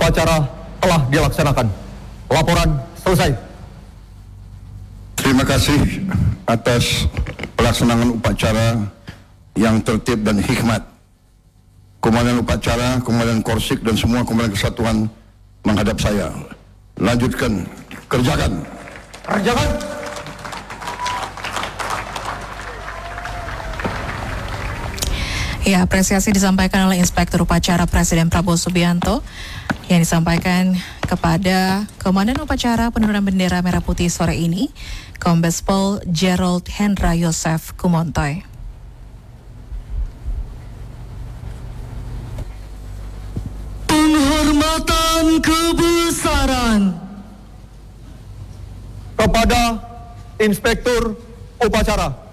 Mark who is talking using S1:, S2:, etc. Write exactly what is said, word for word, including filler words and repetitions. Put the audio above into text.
S1: upacara telah dilaksanakan. Laporan selesai.
S2: Terima kasih atas pelaksanaan upacara yang tertib dan hikmat. Komandan upacara, Komandan Korsik dan semua komandan kesatuan menghadap saya. Lanjutkan, kerjakan.
S1: Kerjakan.
S3: Ya, apresiasi disampaikan oleh Inspektur Upacara Presiden Prabowo Subianto yang disampaikan kepada Komandan Upacara Penurunan Bendera Merah Putih sore ini, Kombes Pol Gerald Hendra Yosef Kumontoy.
S4: Penghormatan kebesaran
S1: kepada Inspektur Upacara